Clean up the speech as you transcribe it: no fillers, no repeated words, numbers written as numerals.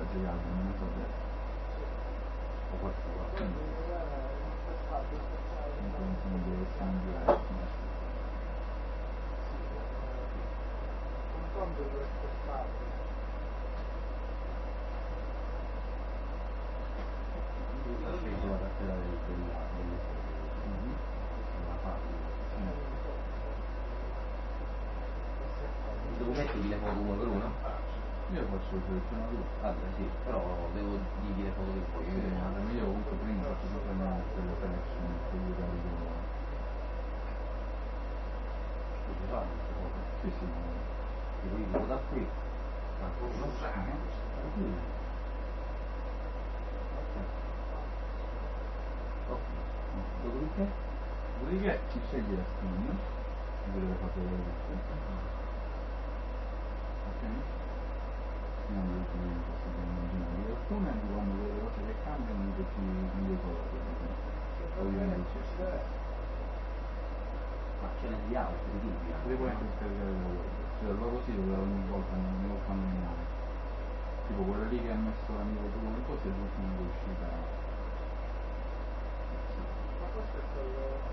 segato, non so se o qualcosa. Non penso che deve cambiare. Un conto deve spostare. Sulla cartella della fabbrica. I documenti li leggo uno per uno? Io faccio selezionare tutto. Vabbè sì, però devo dire le foto che voglio vedere. Io comunque prima faccio tutta la selezione che io carico. Scusi, fa queste foto? Sì, sì. Tipo io da qui. Non sai? Dopodiché ci scegli la spina, vi deve fare vedere tutto. Ok? Non vi utilizzo questi immaginari. Alcune quando vedo le cose che cambiano mi dici in due colori. Ma ce n'è di altri tipi? Le puoi anche scaricare da web, cioè il loro sito ogni volta fanno nuovo. Tipo quella lì che ha messo l'amico tuo nel posto è l'ultima che è uscita. Ma questo è quello